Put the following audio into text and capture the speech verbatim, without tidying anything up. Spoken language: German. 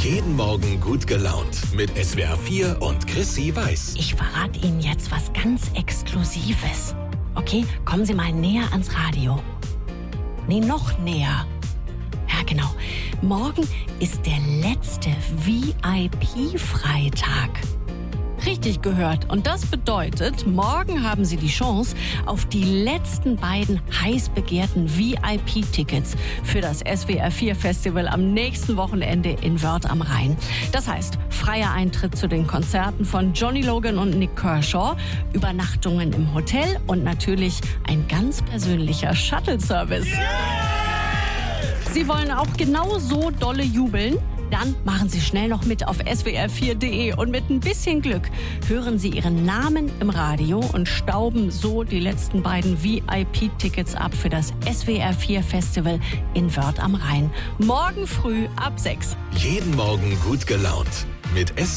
Jeden Morgen gut gelaunt mit S W R vier und Chrissy Weiß. Ich verrate Ihnen jetzt was ganz Exklusives. Okay, kommen Sie mal näher ans Radio. Nee, noch näher. Ja, genau. Morgen ist der letzte V I P-Freitag. Richtig gehört. Und das bedeutet, morgen haben Sie die Chance auf die letzten beiden heiß begehrten V I P-Tickets für das S W R vier Festival am nächsten Wochenende in Wörth am Rhein. Das heißt, freier Eintritt zu den Konzerten von Johnny Logan und Nik Kershaw, Übernachtungen im Hotel und natürlich ein ganz persönlicher Shuttle-Service. Sie wollen auch genau so dolle jubeln? Dann machen Sie schnell noch mit auf S W R vier punkt de und mit ein bisschen Glück hören Sie Ihren Namen im Radio und stauben so die letzten beiden V I P-Tickets ab für das S W R vier Festival in Wörth am Rhein. Morgen früh ab sechs. Jeden Morgen gut gelaunt mit S